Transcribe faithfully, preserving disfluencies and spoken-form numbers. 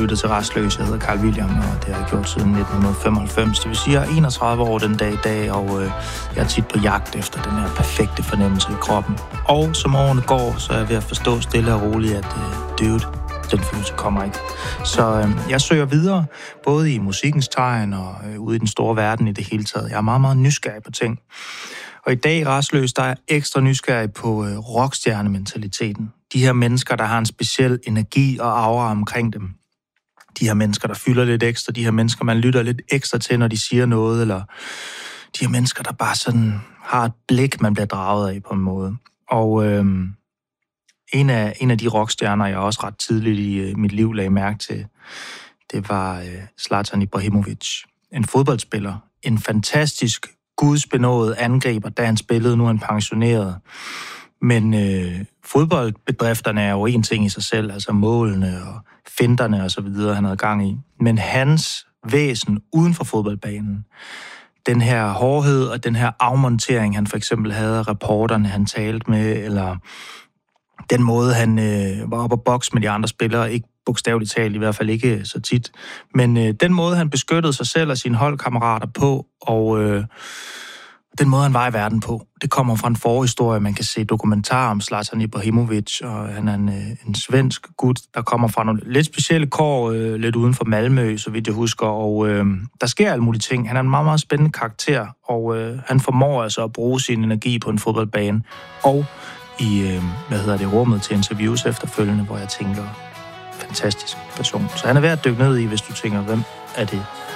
lytter til Rastløs. Jeg hedder Carl William, og det har jeg gjort siden nitten femoghalvfems. Det vil sige, at jeg er enogtredive år den dag i dag, og øh, jeg er tit på jagt efter den her perfekte fornemmelse i kroppen. Og som årene går, så er jeg ved at forstå stille og roligt, at øh, dude, den følelse kommer ikke. Så øh, jeg søger videre, både i musikkens tegn og øh, ude i den store verden i det hele taget. Jeg er meget, meget nysgerrig på ting. Og i dag i Rastløs, der er jeg ekstra nysgerrig på øh, rockstjernementaliteten. De her mennesker, der har en speciel energi og aura omkring dem. De her mennesker, der fylder lidt ekstra. De her mennesker, man lytter lidt ekstra til, når de siger noget. Eller de her mennesker, der bare sådan har et blik, man bliver draget af på en måde. Og øh, en, af, en af de rockstjerner, jeg også ret tidligt i øh, mit liv lagde mærke til, det var øh, Zlatan Ibrahimovic. En fodboldspiller. En fantastisk, gudsbenådet angriber, da han spillede. Nu er han pensioneret. Men øh, fodboldbedrifterne er jo en ting i sig selv, altså målene og finterne og så videre, han havde gang i. Men hans væsen uden for fodboldbanen, den her hårdhed og den her afmontering, han for eksempel havde af reporterne, han talte med, eller den måde, han øh, var oppe og bokse med de andre spillere, ikke bogstaveligt talt, i hvert fald ikke så tit, men øh, den måde, han beskyttede sig selv og sine holdkammerater på, og øh, den måde, han var i verden på, det kommer fra en forhistorie. Man kan se dokumentar om Zlatan Ibrahimovic, og han er en, en svensk gut, der kommer fra nogle lidt specielle kår, øh, lidt uden for Malmø, så vidt jeg husker, og øh, der sker alle mulige ting. Han er en meget, meget spændende karakter, og øh, han formår altså at bruge sin energi på en fodboldbane, og i, øh, hvad hedder det, rummet til interviews efterfølgende, hvor jeg tænker, fantastisk person. Så han er værd at dykke ned i, hvis du tænker, hvem er det?